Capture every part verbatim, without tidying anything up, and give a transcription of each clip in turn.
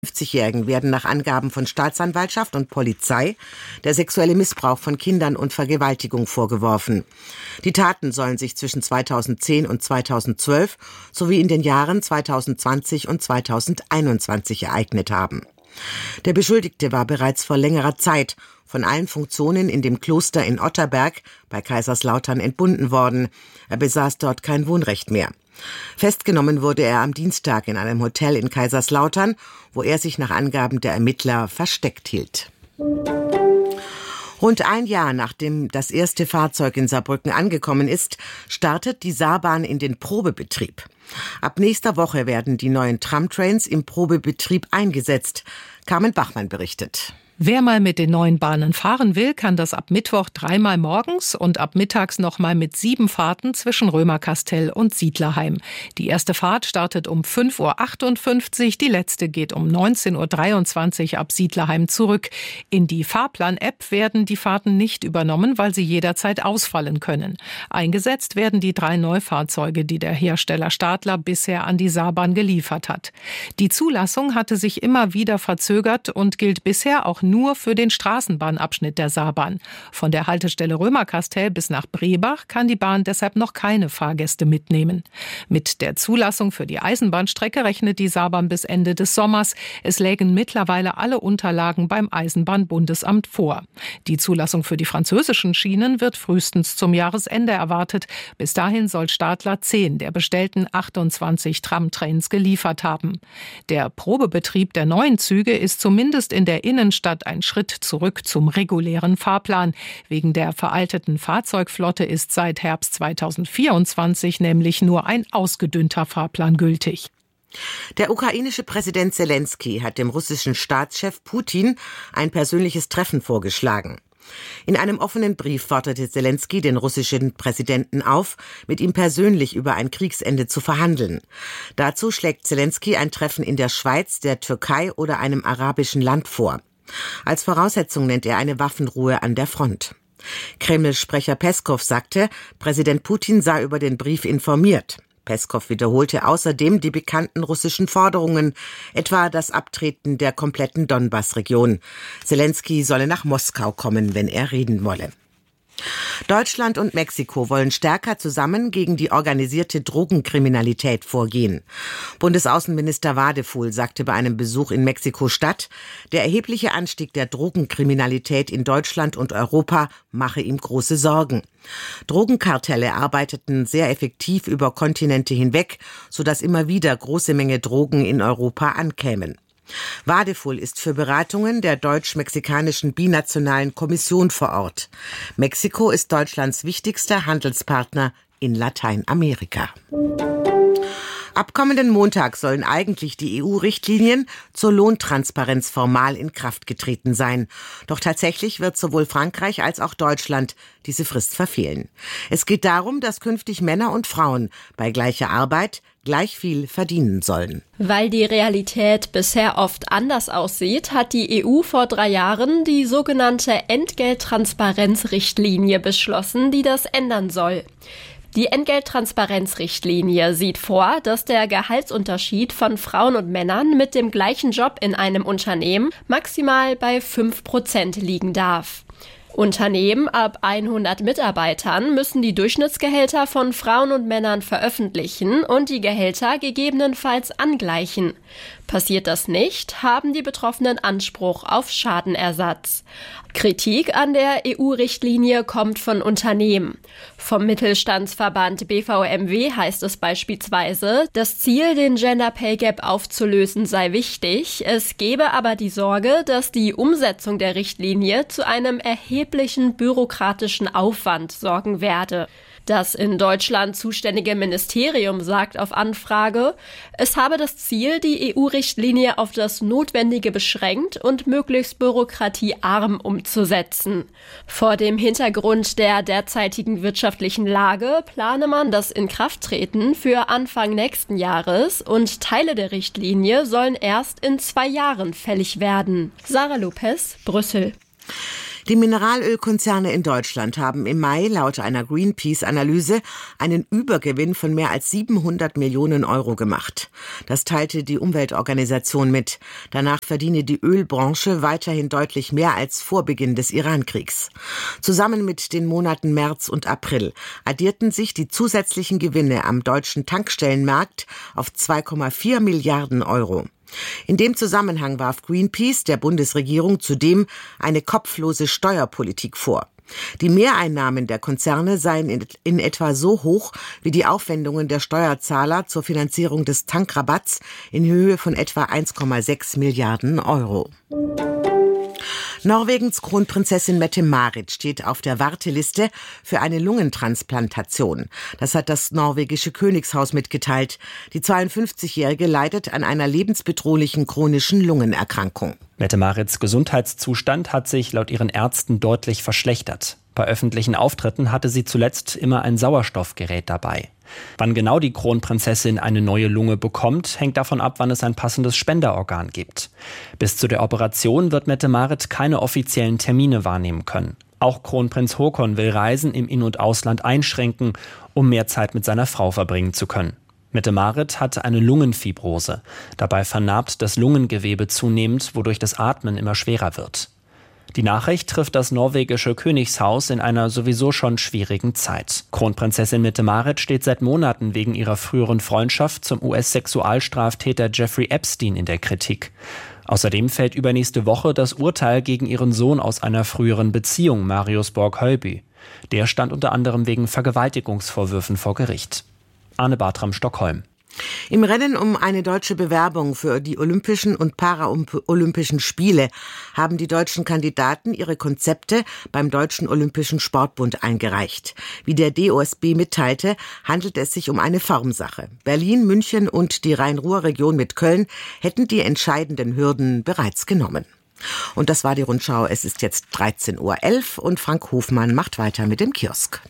fünfzigjährigen werden nach Angaben von Staatsanwaltschaft und Polizei der sexuelle Missbrauch von Kindern und Vergewaltigung vorgeworfen. Die Taten sollen sich zwischen zweitausendzehn und zweitausendzwölf sowie in den Jahren zweitausendzwanzig und zweitausendeinundzwanzig ereignet haben. Der Beschuldigte war bereits vor längerer Zeit von allen Funktionen in dem Kloster in Otterberg bei Kaiserslautern entbunden worden. Er besaß dort kein Wohnrecht mehr. Festgenommen wurde er am Dienstag in einem Hotel in Kaiserslautern, wo er sich nach Angaben der Ermittler versteckt hielt. Rund ein Jahr nachdem das erste Fahrzeug in Saarbrücken angekommen ist, startet die Saarbahn in den Probebetrieb. Ab nächster Woche werden die neuen Tramtrains im Probebetrieb eingesetzt. Carmen Bachmann berichtet. Wer mal mit den neuen Bahnen fahren will, kann das ab Mittwoch dreimal morgens und ab mittags nochmal mit sieben Fahrten zwischen Römerkastell und Siedlerheim. Die erste Fahrt startet um fünf Uhr achtundfünfzig, die letzte geht um neunzehn Uhr dreiundzwanzig ab Siedlerheim zurück. In die Fahrplan-App werden die Fahrten nicht übernommen, weil sie jederzeit ausfallen können. Eingesetzt werden die drei Neufahrzeuge, die der Hersteller Stadler bisher an die Saarbahn geliefert hat. Die Zulassung hatte sich immer wieder verzögert und gilt bisher auch nur für den Straßenbahnabschnitt der Saarbahn. Von der Haltestelle Römerkastell bis nach Brebach kann die Bahn deshalb noch keine Fahrgäste mitnehmen. Mit der Zulassung für die Eisenbahnstrecke rechnet die Saarbahn bis Ende des Sommers. Es lägen mittlerweile alle Unterlagen beim Eisenbahnbundesamt vor. Die Zulassung für die französischen Schienen wird frühestens zum Jahresende erwartet. Bis dahin soll Stadler zehn der bestellten achtundzwanzig Tramtrains geliefert haben. Der Probebetrieb der neuen Züge ist zumindest in der Innenstadt ein Schritt zurück zum regulären Fahrplan. Wegen der veralteten Fahrzeugflotte ist seit Herbst zweitausendvierundzwanzig nämlich nur ein ausgedünnter Fahrplan gültig. Der ukrainische Präsident Selenskyj hat dem russischen Staatschef Putin ein persönliches Treffen vorgeschlagen. In einem offenen Brief forderte Selenskyj den russischen Präsidenten auf, mit ihm persönlich über ein Kriegsende zu verhandeln. Dazu schlägt Selenskyj ein Treffen in der Schweiz, der Türkei oder einem arabischen Land vor. Als Voraussetzung nennt er eine Waffenruhe an der Front. Kreml-Sprecher Peskow sagte, Präsident Putin sei über den Brief informiert. Peskow wiederholte außerdem die bekannten russischen Forderungen, etwa das Abtreten der kompletten Donbass-Region. Selenskyj solle nach Moskau kommen, wenn er reden wolle. Deutschland und Mexiko wollen stärker zusammen gegen die organisierte Drogenkriminalität vorgehen. Bundesaußenminister Wadefuhl sagte bei einem Besuch in Mexiko-Stadt, der erhebliche Anstieg der Drogenkriminalität in Deutschland und Europa mache ihm große Sorgen. Drogenkartelle arbeiteten sehr effektiv über Kontinente hinweg, sodass immer wieder große Menge Drogen in Europa ankämen. Wadefuhl ist für Beratungen der deutsch-mexikanischen binationalen Kommission vor Ort. Mexiko ist Deutschlands wichtigster Handelspartner in Lateinamerika. Ab kommenden Montag sollen eigentlich die E U-Richtlinien zur Lohntransparenz formal in Kraft getreten sein. Doch tatsächlich wird sowohl Frankreich als auch Deutschland diese Frist verfehlen. Es geht darum, dass künftig Männer und Frauen bei gleicher Arbeit gleich viel verdienen sollen. Weil die Realität bisher oft anders aussieht, hat die E U vor drei Jahren die sogenannte Entgelttransparenzrichtlinie beschlossen, die das ändern soll. Die Entgelttransparenzrichtlinie sieht vor, dass der Gehaltsunterschied von Frauen und Männern mit dem gleichen Job in einem Unternehmen maximal bei fünf Prozent liegen darf. Unternehmen ab hundert Mitarbeitern müssen die Durchschnittsgehälter von Frauen und Männern veröffentlichen und die Gehälter gegebenenfalls angleichen. Passiert das nicht, haben die Betroffenen Anspruch auf Schadenersatz. Kritik an der E U-Richtlinie kommt von Unternehmen. Vom Mittelstandsverband B V M W heißt es beispielsweise, das Ziel, den Gender Pay Gap aufzulösen, sei wichtig. Es gebe aber die Sorge, dass die Umsetzung der Richtlinie zu einem erheblichen bürokratischen Aufwand sorgen werde. Das in Deutschland zuständige Ministerium sagt auf Anfrage, es habe das Ziel, die E U-Richtlinie auf das Notwendige beschränkt und möglichst bürokratiearm umzusetzen. Vor dem Hintergrund der derzeitigen wirtschaftlichen Lage plane man das Inkrafttreten für Anfang nächsten Jahres und Teile der Richtlinie sollen erst in zwei Jahren fällig werden. Sarah Lopez, Brüssel. Die Mineralölkonzerne in Deutschland haben im Mai laut einer Greenpeace-Analyse einen Übergewinn von mehr als siebenhundert Millionen Euro gemacht. Das teilte die Umweltorganisation mit. Danach verdiene die Ölbranche weiterhin deutlich mehr als vor Beginn des Irankriegs. Zusammen mit den Monaten März und April addierten sich die zusätzlichen Gewinne am deutschen Tankstellenmarkt auf zwei Komma vier Milliarden Euro. In dem Zusammenhang warf Greenpeace der Bundesregierung zudem eine kopflose Steuerpolitik vor. Die Mehreinnahmen der Konzerne seien in, in etwa so hoch wie die Aufwendungen der Steuerzahler zur Finanzierung des Tankrabatts in Höhe von etwa eins Komma sechs Milliarden Euro. Norwegens Kronprinzessin Mette-Marit steht auf der Warteliste für eine Lungentransplantation. Das hat das norwegische Königshaus mitgeteilt. Die zweiundfünfzigjährige leidet an einer lebensbedrohlichen chronischen Lungenerkrankung. Mette-Marits Gesundheitszustand hat sich laut ihren Ärzten deutlich verschlechtert. Bei öffentlichen Auftritten hatte sie zuletzt immer ein Sauerstoffgerät dabei. Wann genau die Kronprinzessin eine neue Lunge bekommt, hängt davon ab, wann es ein passendes Spenderorgan gibt. Bis zu der Operation wird Mette-Marit keine offiziellen Termine wahrnehmen können. Auch Kronprinz Haakon will Reisen im In- und Ausland einschränken, um mehr Zeit mit seiner Frau verbringen zu können. Mette-Marit hatte eine Lungenfibrose. Dabei vernarbt das Lungengewebe zunehmend, wodurch das Atmen immer schwerer wird. Die Nachricht trifft das norwegische Königshaus in einer sowieso schon schwierigen Zeit. Kronprinzessin Mette-Marit steht seit Monaten wegen ihrer früheren Freundschaft zum U S-Sexualstraftäter Jeffrey Epstein in der Kritik. Außerdem fällt übernächste Woche das Urteil gegen ihren Sohn aus einer früheren Beziehung, Marius Borg-Hölby. Der stand unter anderem wegen Vergewaltigungsvorwürfen vor Gericht. Arne Bartram, Stockholm. Im Rennen um eine deutsche Bewerbung für die Olympischen und Paralympischen Spiele haben die deutschen Kandidaten ihre Konzepte beim Deutschen Olympischen Sportbund eingereicht. Wie der D O S B mitteilte, handelt es sich um eine Formsache. Berlin, München und die Rhein-Ruhr-Region mit Köln hätten die entscheidenden Hürden bereits genommen. Und das war die Rundschau. Es ist jetzt dreizehn Uhr elf und Frank Hofmann macht weiter mit dem Kiosk.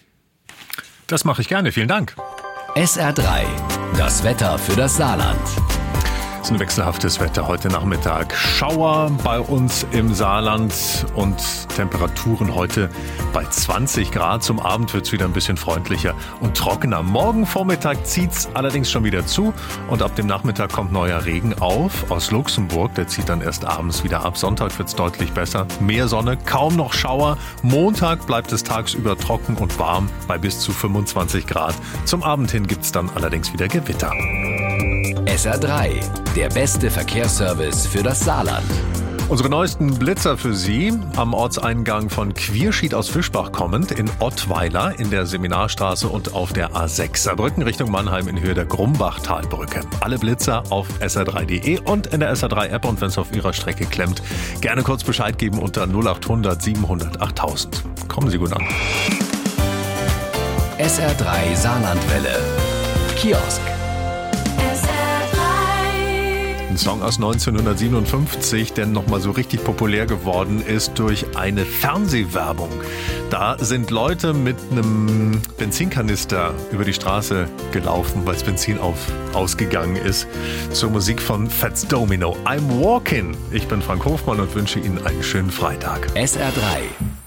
Das mache ich gerne. Vielen Dank. S R drei, das Wetter für das Saarland. Es ist ein wechselhaftes Wetter heute Nachmittag. Schauer bei uns im Saarland und Temperaturen heute bei zwanzig Grad. Zum Abend wird es wieder ein bisschen freundlicher und trockener. Morgen Vormittag zieht es allerdings schon wieder zu und ab dem Nachmittag kommt neuer Regen auf aus Luxemburg. Der zieht dann erst abends wieder ab. Sonntag wird es deutlich besser. Mehr Sonne, kaum noch Schauer. Montag bleibt es tagsüber trocken und warm bei bis zu fünfundzwanzig Grad. Zum Abend hin gibt es dann allerdings wieder Gewitter. S R drei, der beste Verkehrsservice für das Saarland. Unsere neuesten Blitzer für Sie am Ortseingang von Quierschied aus Fischbach kommend in Ottweiler in der Seminarstraße und auf der A sechs Saarbrücken Richtung Mannheim in Höhe der Grumbachtalbrücke. Alle Blitzer auf S R drei Punkt de und in der S R drei App und wenn es auf Ihrer Strecke klemmt, gerne kurz Bescheid geben unter null acht hundert siebenhundert achttausend. Kommen Sie gut an. S R drei Saarlandwelle. Kiosk. Ein Song aus neunzehnhundertsiebenundfünfzig, der nochmal so richtig populär geworden ist durch eine Fernsehwerbung. Da sind Leute mit einem Benzinkanister über die Straße gelaufen, weil das Benzin auf, ausgegangen ist. Zur Musik von Fats Domino. I'm Walking. Ich bin Frank Hofmann und wünsche Ihnen einen schönen Freitag. S R drei.